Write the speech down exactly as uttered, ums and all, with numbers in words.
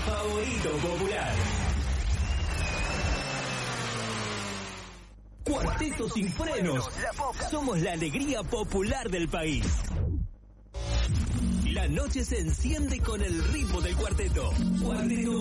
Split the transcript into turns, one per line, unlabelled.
favorito popular. Cuarteto Sin Frenos. Somos la alegría popular del país. La noche se enciende con el ritmo del cuarteto. Cuarteto